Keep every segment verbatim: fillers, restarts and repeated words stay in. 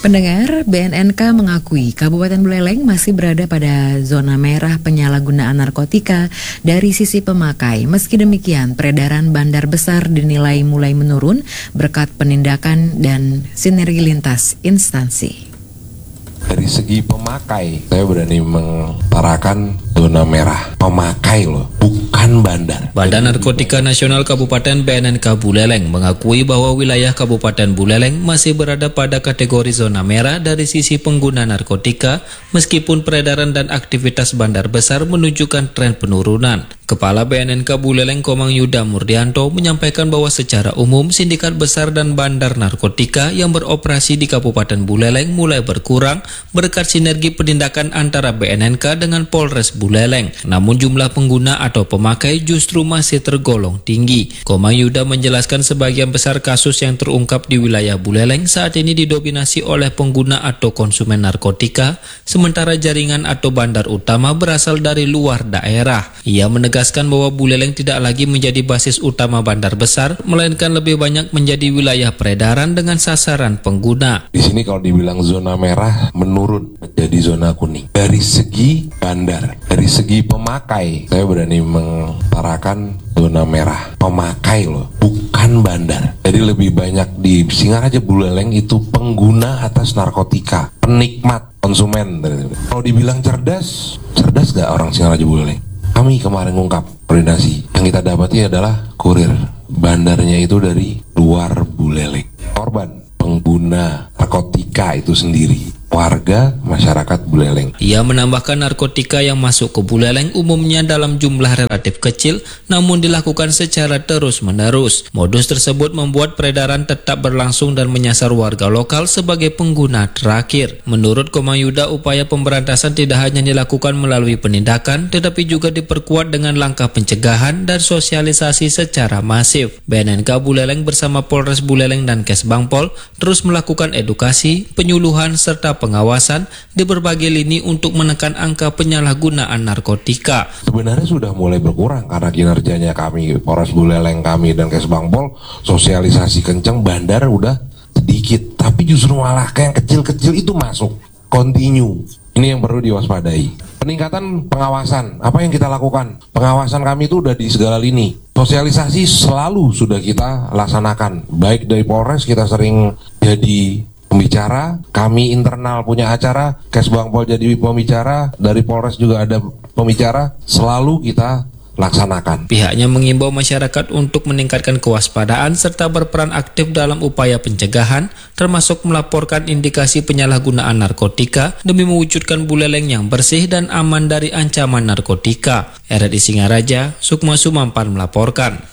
Pendengar, B N N K mengakui Kabupaten Buleleng masih berada pada zona merah penyalahgunaan narkotika dari sisi pemakai. Meski demikian, peredaran bandar besar dinilai mulai menurun berkat penindakan dan sinergi lintas instansi. Dari segi pemakai, saya berani mengutarakan zona merah. Pemakai loh, bukan bandar. Badan Narkotika Nasional Kabupaten B N N K Buleleng mengakui bahwa wilayah Kabupaten Buleleng masih berada pada kategori zona merah dari sisi pengguna narkotika, meskipun peredaran dan aktivitas bandar besar menunjukkan tren penurunan. Kepala B N N K Buleleng Komang Yuda Murdianto menyampaikan bahwa secara umum sindikat besar dan bandar narkotika yang beroperasi di Kabupaten Buleleng mulai berkurang berkat sinergi penindakan antara B N N K dengan Polres Buleleng. Namun jumlah pengguna atau pemakai justru masih tergolong tinggi. Komang Yuda menjelaskan sebagian besar kasus yang terungkap di wilayah Buleleng saat ini didominasi oleh pengguna atau konsumen narkotika, sementara jaringan atau bandar utama berasal dari luar daerah. Ia menegaskan bahwa Buleleng tidak lagi menjadi basis utama bandar besar, melainkan lebih banyak menjadi wilayah peredaran dengan sasaran pengguna. Di sini kalau dibilang zona merah menurun menjadi zona kuning. Dari segi bandar, dari segi pemakai, saya berani mengutarakan zona merah. Pemakai loh, bukan bandar. Jadi lebih banyak di Singaraja Buleleng itu pengguna atas narkotika, penikmat, konsumen. Kalau dibilang cerdas, cerdas gak orang Singaraja Buleleng? Kami kemarin ngungkap koordinasi, yang kita dapati adalah kurir bandarnya itu dari luar Buleleng. Korban pengguna narkotika itu sendiri warga masyarakat Buleleng. Ia menambahkan narkotika yang masuk ke Buleleng umumnya dalam jumlah relatif kecil, namun dilakukan secara terus-menerus. Modus tersebut membuat peredaran tetap berlangsung dan menyasar warga lokal sebagai pengguna terakhir. Menurut Komang Yuda, upaya pemberantasan tidak hanya dilakukan melalui penindakan, tetapi juga diperkuat dengan langkah pencegahan dan sosialisasi secara masif. B N N K Buleleng bersama Polres Buleleng dan Kesbangpol terus melakukan edukasi, penyuluhan, serta pengawasan di berbagai lini untuk menekan angka penyalahgunaan narkotika. Sebenarnya sudah mulai berkurang karena kinerjanya kami, Polres Buleleng kami dan Kesbangpol, sosialisasi kencang, bandar udah sedikit, tapi justru malah kayak yang kecil-kecil itu masuk, continue. Ini yang perlu diwaspadai. Peningkatan pengawasan, apa yang kita lakukan? Pengawasan kami itu udah di segala lini. Sosialisasi selalu sudah kita laksanakan. Baik dari Polres kita sering jadi pembicara, kami internal punya acara, Kesbangpol jadi pembicara, dari Polres juga ada pembicara, selalu kita laksanakan. Pihaknya mengimbau masyarakat untuk meningkatkan kewaspadaan serta berperan aktif dalam upaya pencegahan, termasuk melaporkan indikasi penyalahgunaan narkotika demi mewujudkan Buleleng yang bersih dan aman dari ancaman narkotika. R R I Singaraja, Sukma Sumampan melaporkan.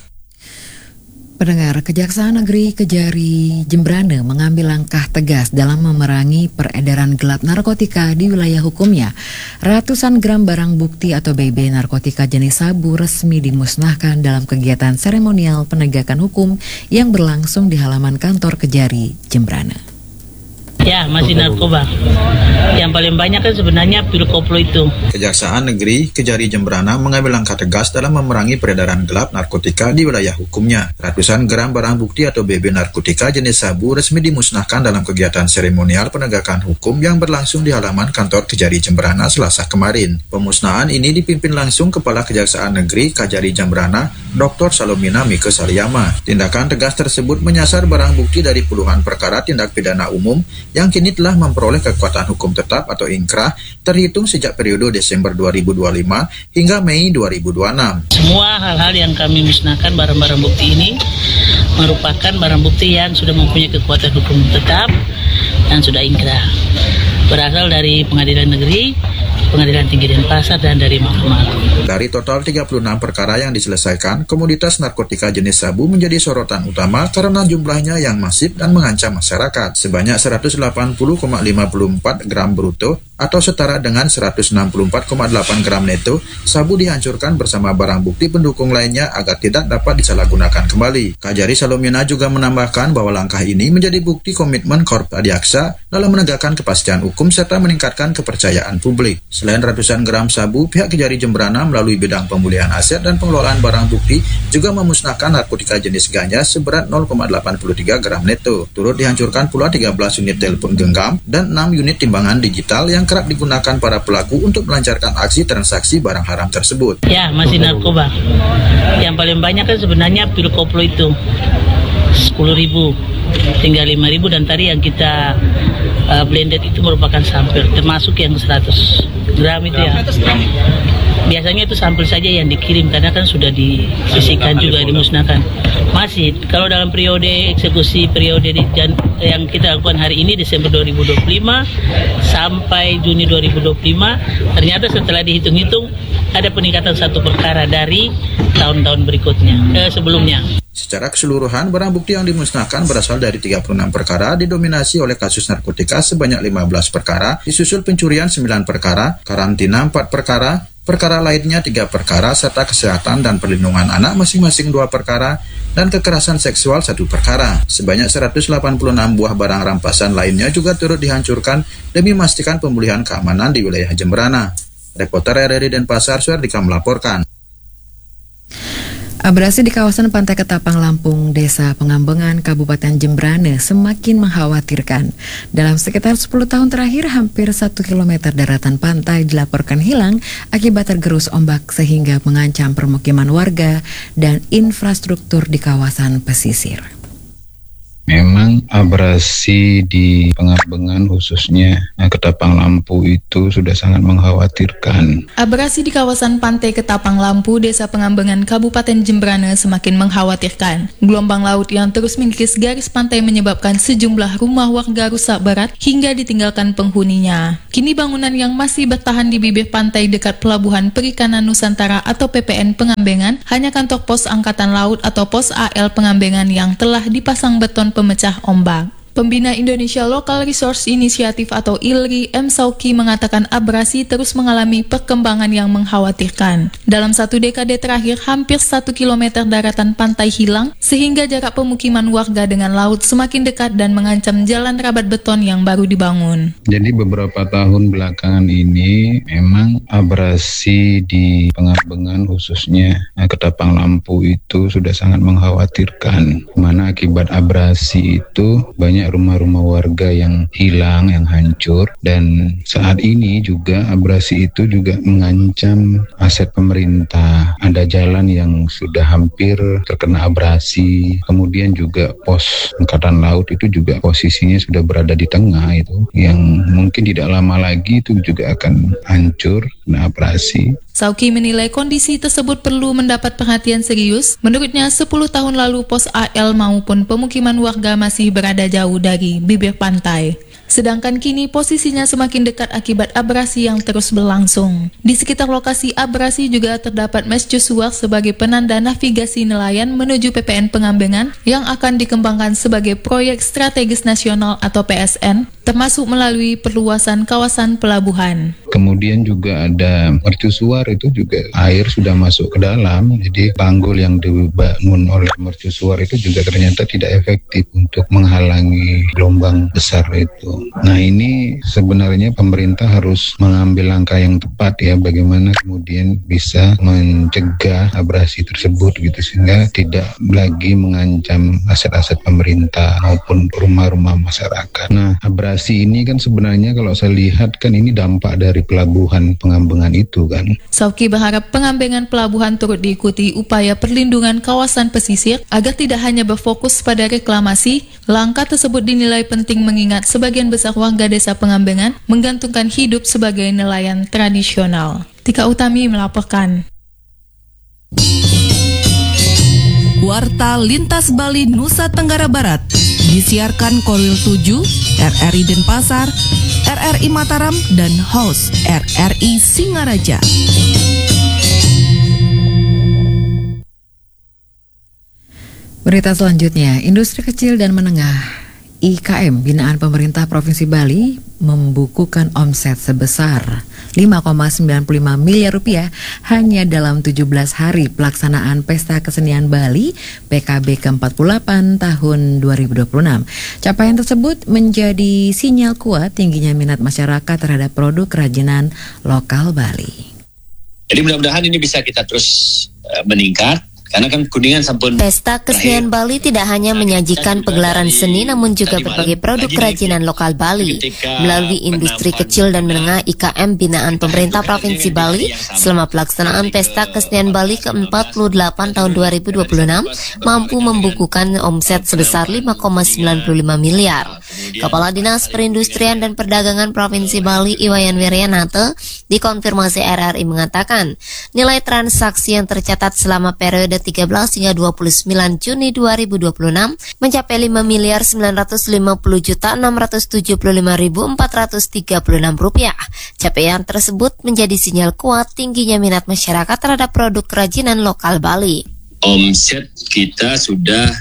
Pendengar, Kejaksaan Negeri Kejari Jembrana mengambil langkah tegas dalam memerangi peredaran gelap narkotika di wilayah hukumnya. Ratusan gram barang bukti atau B B narkotika jenis sabu resmi dimusnahkan dalam kegiatan seremonial penegakan hukum yang berlangsung di halaman kantor Kejari Jembrana. Ya, masih narkoba. Yang paling banyak kan sebenarnya pil koplo itu. Kejaksaan Negeri Kejari Jembrana mengambil langkah tegas dalam memerangi peredaran gelap narkotika di wilayah hukumnya. Ratusan gram barang bukti atau B B narkotika jenis sabu resmi dimusnahkan dalam kegiatan seremonial penegakan hukum yang berlangsung di halaman kantor Kejari Jembrana Selasa kemarin. Pemusnahan ini dipimpin langsung Kepala Kejaksaan Negeri Kejari Jembrana, Doktor Salomina Mike Salyama. Tindakan tegas tersebut menyasar barang bukti dari puluhan perkara tindak pidana umum yang kini telah memperoleh kekuatan hukum tetap atau inkrah terhitung sejak periode Desember dua ribu dua puluh lima hingga Mei dua ribu dua puluh enam. Semua hal-hal yang kami musnahkan barang-barang bukti ini merupakan barang bukti yang sudah mempunyai kekuatan hukum tetap dan sudah inkrah. Berasal dari Pengadilan Negeri, Pengadilan Tinggi Denpasar, dan dari Mahkamah Agung. Dari total tiga puluh enam perkara yang diselesaikan, komoditas narkotika jenis sabu menjadi sorotan utama karena jumlahnya yang masif dan mengancam masyarakat. Sebanyak seratus delapan puluh koma lima empat gram bruto atau setara dengan seratus enam puluh empat koma delapan gram neto, sabu dihancurkan bersama barang bukti pendukung lainnya agar tidak dapat disalahgunakan kembali. Kajari Salomina juga menambahkan bahwa langkah ini menjadi bukti komitmen Korps Adiaksa dalam menegakkan kepastian hukum serta meningkatkan kepercayaan publik. Selain ratusan gram sabu, pihak Kejari Jembrana melalui bidang pemulihan aset dan pengelolaan barang bukti juga memusnahkan narkotika jenis ganja seberat nol koma delapan tiga gram neto. Turut dihancurkan pula tiga belas unit telepon genggam dan enam unit timbangan digital yang kerap digunakan para pelaku untuk melancarkan aksi transaksi barang haram tersebut. Ya, masih narkoba. Yang paling banyak kan sebenarnya pil koplo itu sepuluh ribu, tinggal lima ribu, dan tadi yang kita uh, blended itu merupakan sampel, termasuk yang seratus gram itu ya. Biasanya itu sampel saja yang dikirim karena kan sudah disisihkan juga, dimusnahkan. Masih, kalau dalam periode eksekusi periode di, yang kita lakukan hari ini Desember dua ribu dua puluh lima sampai Juni dua ribu dua puluh lima, ternyata setelah dihitung-hitung ada peningkatan satu perkara dari tahun-tahun berikutnya, eh, sebelumnya. Secara keseluruhan, barang bukti yang dimusnahkan berasal dari tiga puluh enam perkara, didominasi oleh kasus narkotika sebanyak lima belas perkara, disusul pencurian sembilan perkara, karantina empat perkara, perkara lainnya tiga perkara, serta kesehatan dan perlindungan anak masing-masing dua perkara, dan kekerasan seksual satu perkara. Sebanyak seratus delapan puluh enam buah barang rampasan lainnya juga turut dihancurkan demi memastikan pemulihan keamanan di wilayah Jembrana. Reporter R R I Denpasar, Suardika melaporkan. Abrasi di kawasan Pantai Ketapang Lampung, Desa Pengambengan, Kabupaten Jembrana semakin mengkhawatirkan. Dalam sekitar sepuluh tahun terakhir, hampir satu kilometer daratan pantai dilaporkan hilang akibat tergerus ombak sehingga mengancam permukiman warga dan infrastruktur di kawasan pesisir. Memang abrasi di Pengambengan khususnya Ketapang Lampu itu sudah sangat mengkhawatirkan. Abrasi di kawasan Pantai Ketapang Lampu, Desa Pengambengan, Kabupaten Jembrana semakin mengkhawatirkan. Gelombang laut yang terus mengikis garis pantai menyebabkan sejumlah rumah warga rusak berat hingga ditinggalkan penghuninya. Kini bangunan yang masih bertahan di bibir pantai dekat Pelabuhan Perikanan Nusantara atau P P N Pengambengan hanya kantor pos Angkatan Laut atau Pos A L Pengambengan yang telah dipasang beton pemecah ombak. Pembina Indonesia Local Resource Initiative atau I L R I, M. Sauki, mengatakan abrasi terus mengalami perkembangan yang mengkhawatirkan. Dalam satu dekade terakhir, hampir satu kilometer daratan pantai hilang, sehingga jarak pemukiman warga dengan laut semakin dekat dan mengancam jalan rabat beton yang baru dibangun. Jadi beberapa tahun belakangan ini memang abrasi di Pengambengan khususnya Ketapang Lampu itu sudah sangat mengkhawatirkan. Mana akibat abrasi itu banyak rumah-rumah warga yang hilang, yang hancur, dan saat ini juga abrasi itu juga mengancam aset pemerintah. Ada jalan yang sudah hampir terkena abrasi, kemudian juga pos Angkatan Laut itu juga posisinya sudah berada di tengah itu, yang mungkin tidak lama lagi itu juga akan hancur kena abrasi. Sauki menilai kondisi tersebut perlu mendapat perhatian serius. Menurutnya, sepuluh tahun lalu pos A L maupun pemukiman warga masih berada jauh dari bibir pantai. Sedangkan kini posisinya semakin dekat akibat abrasi yang terus berlangsung. Di sekitar lokasi abrasi juga terdapat mercusuar sebagai penanda navigasi nelayan menuju P P N Pengambengan yang akan dikembangkan sebagai proyek strategis nasional atau P S N, termasuk melalui perluasan kawasan pelabuhan. Kemudian juga ada mercusuar, itu juga air sudah masuk ke dalam, jadi tanggul yang dibangun oleh mercusuar itu juga ternyata tidak efektif untuk menghalangi gelombang besar itu. Nah, ini sebenarnya pemerintah harus mengambil langkah yang tepat ya, bagaimana kemudian bisa mencegah abrasi tersebut gitu, sehingga tidak lagi mengancam aset-aset pemerintah maupun rumah-rumah masyarakat. Nah, abrasi ini kan sebenarnya kalau saya lihat kan ini dampak dari pelabuhan Pengambengan itu kan. Sauki berharap Pengambengan pelabuhan turut diikuti upaya perlindungan kawasan pesisir agar tidak hanya berfokus pada reklamasi. Langkah tersebut dinilai penting mengingat sebagian besar warga Desa Pengambengan menggantungkan hidup sebagai nelayan tradisional. Tika Utami melaporkan. Warta Lintas Bali Nusa Tenggara Barat disiarkan Korwil tujuh, R R I Denpasar, R R I Mataram, dan host R R I Singaraja. Berita selanjutnya, industri kecil dan menengah I K K M binaan pemerintah Provinsi Bali membukukan omset sebesar lima koma sembilan puluh lima miliar rupiah hanya dalam tujuh belas hari pelaksanaan Pesta Kesenian Bali P K B ke empat puluh delapan tahun dua ribu dua puluh enam. Capaian tersebut menjadi sinyal kuat tingginya minat masyarakat terhadap produk kerajinan lokal Bali. Jadi mudah-mudahan ini bisa kita terus uh, meningkat. Karena kan Kuningan sampun Pesta Kesenian Bali tidak hanya menyajikan pegelaran seni namun juga berbagai produk kerajinan lokal Bali. Melalui industri kecil dan menengah I K M binaan pemerintah Provinsi Bali selama pelaksanaan Pesta Kesenian Bali ke empat puluh delapan tahun dua ribu dua puluh enam mampu membukukan omset sebesar lima koma sembilan puluh lima miliar. Kepala Dinas Perindustrian dan Perdagangan Provinsi Bali Iwayan Wiryanata dikonfirmasi R R I mengatakan nilai transaksi yang tercatat selama periode tiga belas hingga dua puluh sembilan Juni dua ribu dua puluh enam mencapai lima miliar sembilan ratus lima puluh juta enam ratus tujuh puluh lima ribu empat ratus tiga puluh enam rupiah. Capaian tersebut menjadi sinyal kuat tingginya minat masyarakat terhadap produk kerajinan lokal Bali. Omset kita sudah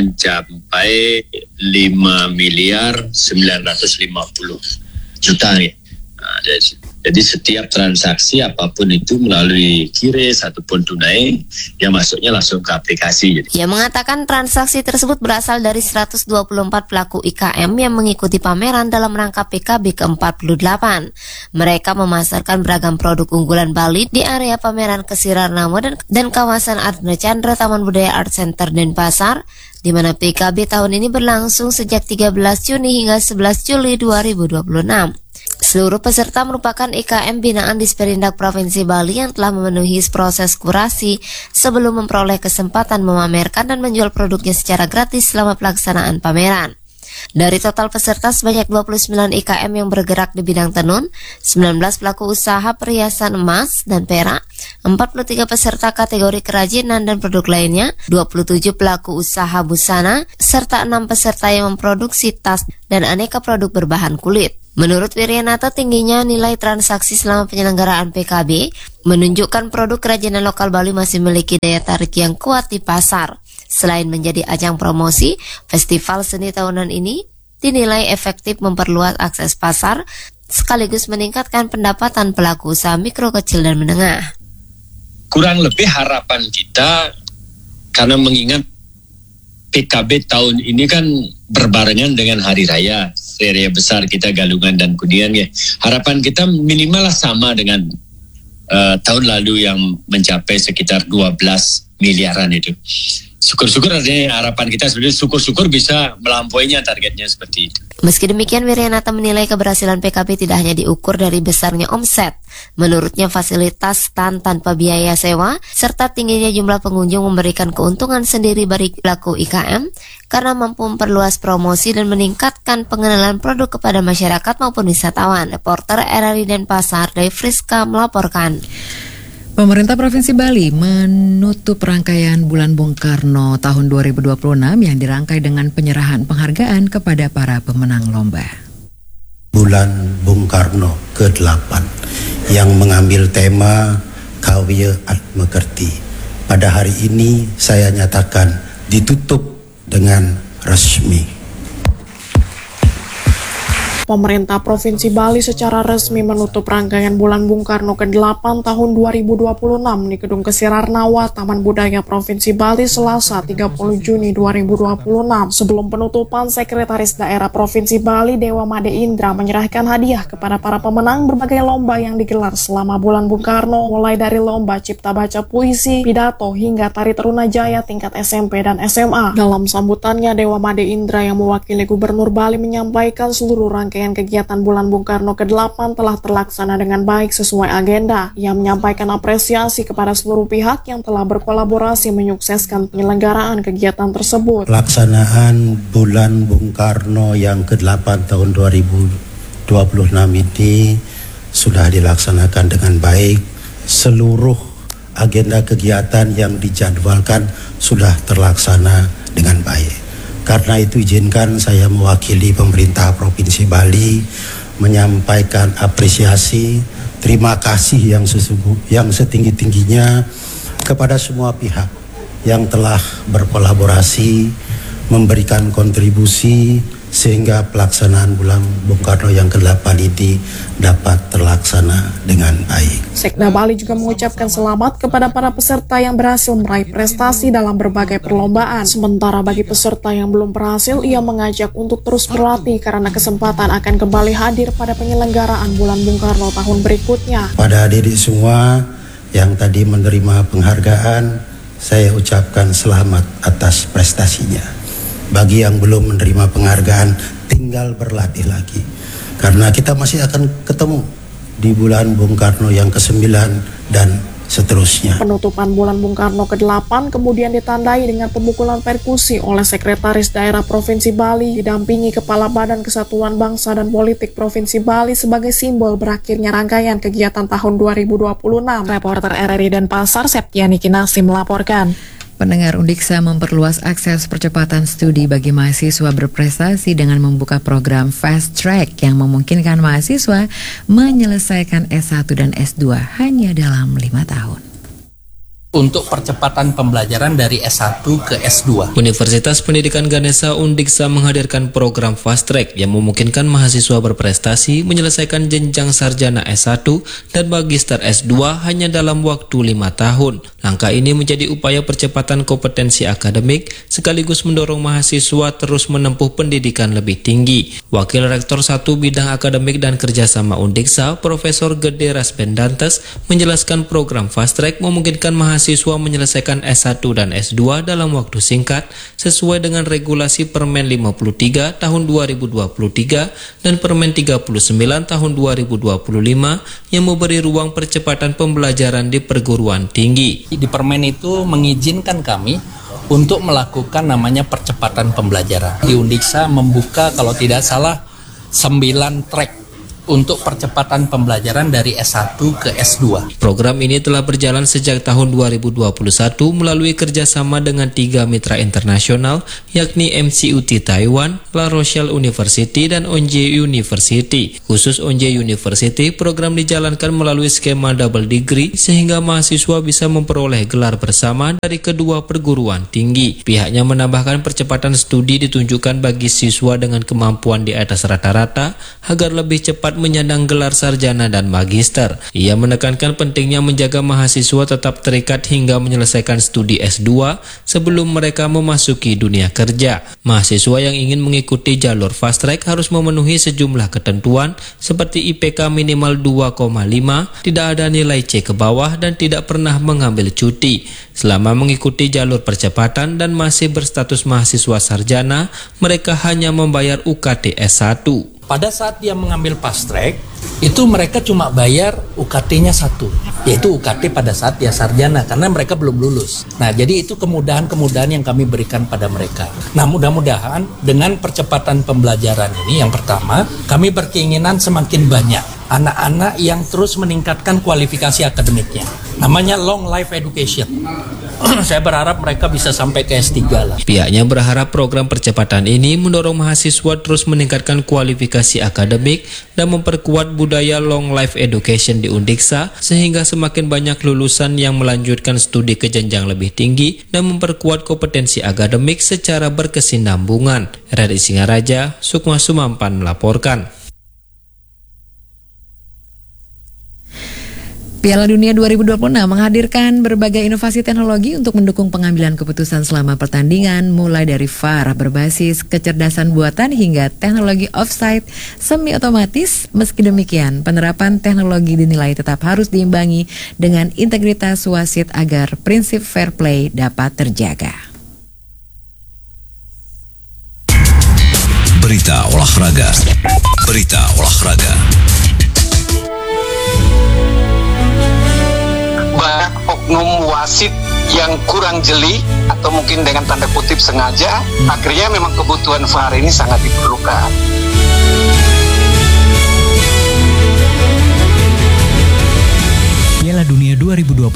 mencapai lima miliar sembilan ratus lima puluh juta ya. Nah, jadi setiap transaksi apapun itu melalui QRIS ataupun tunai yang masuknya langsung ke aplikasi. Ia mengatakan transaksi tersebut berasal dari seratus dua puluh empat pelaku I K M yang mengikuti pameran dalam rangka P K B ke empat puluh delapan. Mereka memasarkan beragam produk unggulan Bali di area pameran Kesirar Namo dan, dan kawasan Ardna Chandra Taman Budaya Art Center Denpasar, di mana P K B tahun ini berlangsung sejak tiga belas Juni hingga sebelas Juli dua ribu dua puluh enam. Seluruh peserta merupakan I K M binaan Disperindak Provinsi Bali yang telah memenuhi proses kurasi sebelum memperoleh kesempatan memamerkan dan menjual produknya secara gratis selama pelaksanaan pameran. Dari total peserta sebanyak dua puluh sembilan I K M yang bergerak di bidang tenun, sembilan belas pelaku usaha perhiasan emas dan perak, empat puluh tiga peserta kategori kerajinan dan produk lainnya, dua puluh tujuh pelaku usaha busana, serta enam peserta yang memproduksi tas dan aneka produk berbahan kulit. Menurut Wiryanata, tingginya nilai transaksi selama penyelenggaraan P K B menunjukkan produk kerajinan lokal Bali masih memiliki daya tarik yang kuat di pasar. Selain menjadi ajang promosi, festival seni tahunan ini dinilai efektif memperluas akses pasar sekaligus meningkatkan pendapatan pelaku usaha mikro, kecil, dan menengah. Kurang lebih harapan kita, karena mengingat P K B tahun ini kan berbarengan dengan Hari Raya, Hari Raya besar kita Galungan dan Kuningan ya. Harapan kita minimal sama dengan uh, tahun lalu yang mencapai sekitar dua belas miliaran itu. Syukur-syukur artinya harapan kita sebenarnya syukur-syukur bisa melampauinya targetnya seperti itu. Meski demikian, Wiryanata menilai keberhasilan P K B tidak hanya diukur dari besarnya omset. Menurutnya fasilitas stand tanpa biaya sewa serta tingginya jumlah pengunjung memberikan keuntungan sendiri bagi pelaku I K M karena mampu memperluas promosi dan meningkatkan pengenalan produk kepada masyarakat maupun wisatawan. Reporter R R I Denpasar, Dai Friska melaporkan. Pemerintah Provinsi Bali menutup rangkaian Bulan Bung Karno tahun dua ribu dua puluh enam yang dirangkai dengan penyerahan penghargaan kepada para pemenang lomba. Bulan Bung Karno ke delapan yang mengambil tema Kawya Atmakerti. Pada hari ini saya nyatakan ditutup dengan resmi. Pemerintah Provinsi Bali secara resmi menutup rangkaian Bulan Bung Karno ke delapan tahun dua ribu dua puluh enam di Gedung Kesirar Nawa, Taman Budaya Provinsi Bali, Selasa tiga puluh Juni dua ribu dua puluh enam. Sebelum penutupan, Sekretaris Daerah Provinsi Bali Dewa Made Indra menyerahkan hadiah kepada para pemenang berbagai lomba yang digelar selama Bulan Bung Karno, mulai dari lomba cipta baca puisi, pidato, hingga tari Tarunajaya tingkat S M P dan S M A. Dalam sambutannya, Dewa Made Indra yang mewakili Gubernur Bali menyampaikan seluruh rangkaian Rangkaian kegiatan Bulan Bung Karno ke delapan telah terlaksana dengan baik sesuai agenda. Ia menyampaikan apresiasi kepada seluruh pihak yang telah berkolaborasi menyukseskan penyelenggaraan kegiatan tersebut. Pelaksanaan Bulan Bung Karno yang ke delapan tahun dua ribu dua puluh enam ini sudah dilaksanakan dengan baik. Seluruh agenda kegiatan yang dijadwalkan sudah terlaksana dengan baik. Karena itu izinkan saya mewakili pemerintah Provinsi Bali menyampaikan apresiasi, terima kasih yang sesungguh, yang setinggi-tingginya kepada semua pihak yang telah berkolaborasi, memberikan kontribusi sehingga pelaksanaan bulan Bung Karno yang kedelapan ini dapat terlaksana dengan baik. Sekda Bali juga mengucapkan selamat kepada para peserta yang berhasil meraih prestasi dalam berbagai perlombaan. Sementara bagi peserta yang belum berhasil, ia mengajak untuk terus berlatih karena kesempatan akan kembali hadir pada penyelenggaraan bulan Bung Karno tahun berikutnya. Pada adik-adik semua yang tadi menerima penghargaan, saya ucapkan selamat atas prestasinya. Bagi yang belum menerima penghargaan, tinggal berlatih lagi. Karena kita masih akan ketemu di bulan Bung Karno yang kesembilan dan seterusnya. Penutupan bulan Bung Karno kedelapan kemudian ditandai dengan pemukulan perkusi oleh Sekretaris Daerah Provinsi Bali didampingi Kepala Badan Kesatuan Bangsa dan Politik Provinsi Bali sebagai simbol berakhirnya rangkaian kegiatan tahun dua ribu dua puluh enam. Reporter R R I Denpasar, Septiani Kinasi melaporkan. Pendengar, Undiksa memperluas akses percepatan studi bagi mahasiswa berprestasi dengan membuka program Fast Track yang memungkinkan mahasiswa menyelesaikan S satu dan S dua hanya dalam lima tahun. Untuk percepatan pembelajaran dari S satu ke S dua. Universitas Pendidikan Ganesha Undiksa menghadirkan program Fast Track yang memungkinkan mahasiswa berprestasi menyelesaikan jenjang sarjana S satu dan magister S dua hanya dalam waktu lima tahun. Langkah ini menjadi upaya percepatan kompetensi akademik sekaligus mendorong mahasiswa terus menempuh pendidikan lebih tinggi. Wakil Rektor satu Bidang Akademik dan Kerjasama Undiksa, Profesor Gede Rasbendantes, menjelaskan program Fast Track memungkinkan mahasiswa Mahasiswa menyelesaikan S satu dan S dua dalam waktu singkat sesuai dengan regulasi Permen lima puluh tiga tahun dua ribu dua puluh tiga dan Permen tiga puluh sembilan tahun dua ribu dua puluh lima yang memberi ruang percepatan pembelajaran di perguruan tinggi. Di Permen itu mengizinkan kami untuk melakukan namanya percepatan pembelajaran. Di Undiksa membuka kalau tidak salah sembilan track untuk percepatan pembelajaran dari S satu ke S dua. Program ini telah berjalan sejak tahun dua ribu dua puluh satu melalui kerjasama dengan tiga mitra internasional, yakni M C U T Taiwan, La Rochelle University, dan Onje University. Khusus Onje University, program dijalankan melalui skema double degree sehingga mahasiswa bisa memperoleh gelar bersama dari kedua perguruan tinggi. Pihaknya menambahkan percepatan studi ditunjukkan bagi siswa dengan kemampuan di atas rata-rata agar lebih cepat menyandang gelar sarjana dan magister. Ia menekankan pentingnya menjaga mahasiswa tetap terikat hingga menyelesaikan studi S dua sebelum mereka memasuki dunia kerja. Mahasiswa yang ingin mengikuti jalur Fast Track harus memenuhi sejumlah ketentuan seperti I P K minimal dua koma lima, tidak ada nilai C ke bawah, dan tidak pernah mengambil cuti. Selama mengikuti jalur percepatan dan masih berstatus mahasiswa sarjana, mereka hanya membayar U K T S satu. Pada saat dia mengambil fast track, itu mereka cuma bayar U K T-nya satu, yaitu U K T pada saat dia sarjana, karena mereka belum lulus. Nah, jadi itu kemudahan-kemudahan yang kami berikan pada mereka. Nah, mudah-mudahan dengan percepatan pembelajaran ini, yang pertama, kami berkeinginan semakin banyak anak-anak yang terus meningkatkan kualifikasi akademiknya. Namanya long life education. Saya berharap mereka bisa sampai ke S tiga lah. Pihaknya berharap program percepatan ini mendorong mahasiswa terus meningkatkan kualifikasi akademik dan memperkuat budaya long life education di Undiksa sehingga semakin banyak lulusan yang melanjutkan studi ke jenjang lebih tinggi dan memperkuat kompetensi akademik secara berkesinambungan. R R I Singaraja, Sukma Sumampan melaporkan. Piala Dunia dua ribu dua puluh enam menghadirkan berbagai inovasi teknologi untuk mendukung pengambilan keputusan selama pertandingan, mulai dari V A R berbasis kecerdasan buatan hingga teknologi offside semi-otomatis. Meski demikian, penerapan teknologi dinilai tetap harus diimbangi dengan integritas wasit agar prinsip fair play dapat terjaga. Berita olahraga. Berita olahraga. Oknum wasit yang kurang jeli atau mungkin dengan tanda kutip sengaja, akhirnya memang kebutuhan V A R ini sangat diperlukan. Piala Dunia dua ribu dua puluh enam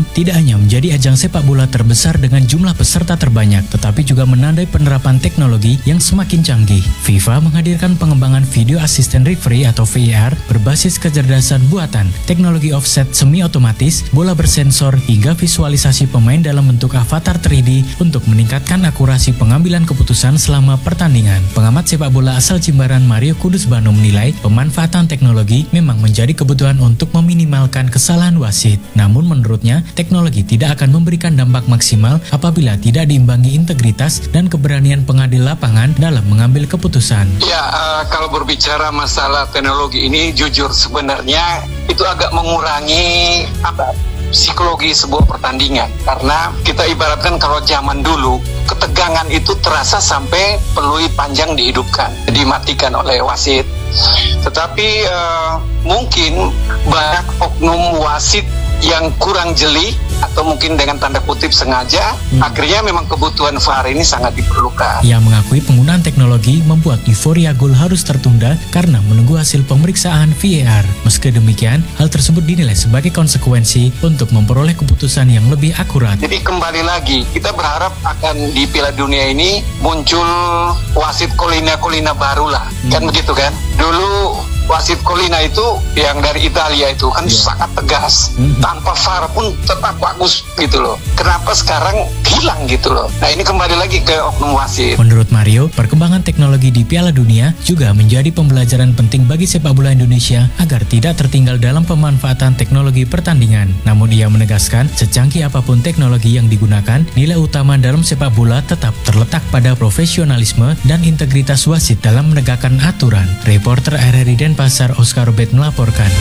tidak hanya menjadi ajang sepak bola terbesar dengan jumlah peserta terbanyak, tetapi juga menandai penerapan teknologi yang semakin canggih. FIFA menghadirkan pengembangan video assistant referee atau V A R berbasis kecerdasan buatan, teknologi offset semi-otomatis, bola bersensor, hingga visualisasi pemain dalam bentuk avatar tiga D untuk meningkatkan akurasi pengambilan keputusan selama pertandingan. Pengamat sepak bola asal Jimbaran Mario Kudus Bano menilai pemanfaatan teknologi memang menjadi kebutuhan untuk meminimalkan kesalahan wasit. Namun menurutnya, teknologi tidak akan memberikan dampak maksimal apabila tidak diimbangi integritas dan keberanian pengadil lapangan dalam mengambil keputusan. Ya, uh, kalau berbicara masalah teknologi ini, jujur sebenarnya itu agak mengurangi apa psikologi sebuah pertandingan. Karena kita ibaratkan kalau zaman dulu, ketegangan itu terasa sampai peluit panjang dihidupkan, dimatikan oleh wasit. Tetapi uh, mungkin banyak oknum wasit yang kurang jeli atau mungkin dengan tanda kutip sengaja, hmm. akhirnya memang kebutuhan V A R ini sangat diperlukan. Ia mengakui penggunaan teknologi membuat euforia gol harus tertunda karena menunggu hasil pemeriksaan V A R. Meski demikian, hal tersebut dinilai sebagai konsekuensi untuk memperoleh keputusan yang lebih akurat. Jadi kembali lagi, kita berharap akan di Piala Dunia ini muncul wasit kolina-kolina baru lah, hmm. kan begitu kan? Dulu wasit Colina itu yang dari Italia itu kan yeah. sangat tegas, mm-hmm. tanpa V A R pun tetap bagus gitu loh. Kenapa sekarang hilang gitu loh? Nah ini kembali lagi ke oknum wasit. Menurut Mario, perkembangan teknologi di Piala Dunia juga menjadi pembelajaran penting bagi sepak bola Indonesia agar tidak tertinggal dalam pemanfaatan teknologi pertandingan. Namun ia menegaskan, secanggih apapun teknologi yang digunakan, nilai utama dalam sepak bola tetap terletak pada profesionalisme dan integritas wasit dalam menegakkan aturan. Reporter R R I Denpasar Oscar Robert melaporkan.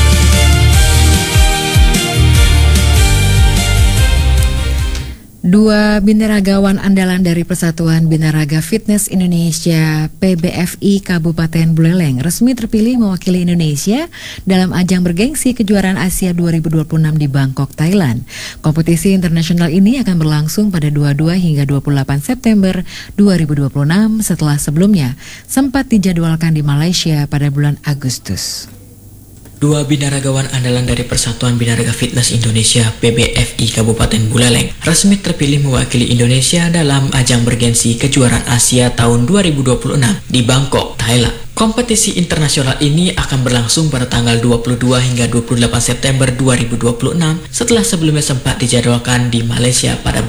Dua binaragawan andalan dari Persatuan Binaraga Fitness Indonesia P B F I Kabupaten Buleleng resmi terpilih mewakili Indonesia dalam ajang bergengsi kejuaraan Asia dua ribu dua puluh enam di Bangkok, Thailand. Kompetisi internasional ini akan berlangsung pada dua puluh dua hingga dua puluh delapan September dua ribu dua puluh enam setelah sebelumnya sempat dijadwalkan di Malaysia pada bulan Agustus. Dua binaragawan andalan dari Persatuan Binaraga Fitness Indonesia P B F I Kabupaten Buleleng resmi terpilih mewakili Indonesia dalam ajang bergengsi kejuaraan Asia tahun dua ribu dua puluh enam di Bangkok, Thailand. Kompetisi internasional ini akan berlangsung pada tanggal dua puluh dua hingga dua puluh delapan September dua ribu dua puluh enam setelah sebelumnya sempat dijadwalkan di Malaysia pada